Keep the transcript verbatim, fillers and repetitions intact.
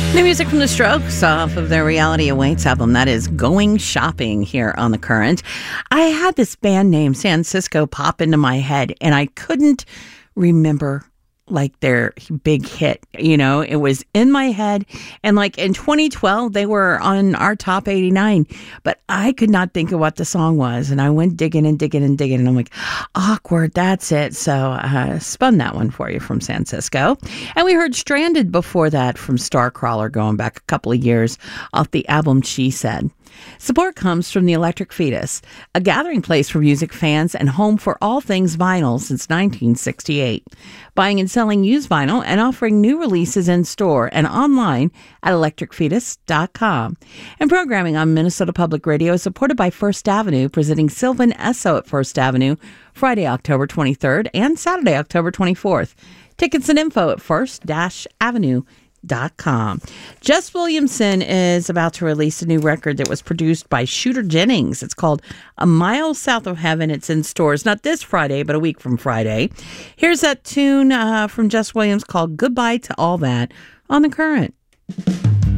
New music from The Strokes off of their Reality Awaits album. That is Going Shopping here on The Current. I had this band name, San Cisco, pop into my head, and I couldn't remember like their big hit. You know, it was in my head. And like in twenty twelve, they were on our top eighty-nine, but I could not think of what the song was. And I went digging and digging and digging. And I'm like, awkward, that's it. So I uh, spun that one for you from San Cisco. And we heard Stranded before that from Starcrawler, going back a couple of years off the album She Said. Support comes from the Electric Fetus, a gathering place for music fans and home for all things vinyl since nineteen sixty-eight. Buying and selling used vinyl and offering new releases in store and online at electric fetus dot com. And programming on Minnesota Public Radio is supported by First Avenue, presenting Sylvan Esso at First Avenue Friday, October twenty-third and Saturday, October twenty-fourth. Tickets and info at first avenue dot com. Jess Williamson is about to release a new record that was produced by Shooter Jennings. It's called A Mile South of Heaven. It's in stores not this Friday, but a week from Friday. Here's that tune uh, from Jess Williams called Goodbye to All That on The Current.